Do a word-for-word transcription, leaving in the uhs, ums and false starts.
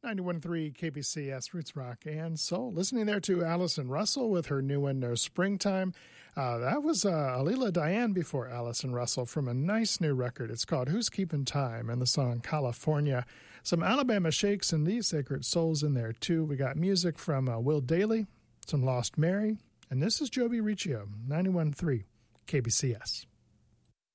ninety-one point three K B C S Roots Rock and Soul. Listening there to Allison Russell with her new one, No Springtime. Uh, that was uh, Alila Diane before Allison Russell from a nice new record. It's called Who's Keeping Time, and the song California. Some Alabama Shakes and these Sacred Souls in there too. We got music from uh, Will Dailey, some Lost Mary, and this is Joby Riccio, ninety-one point three K B C S.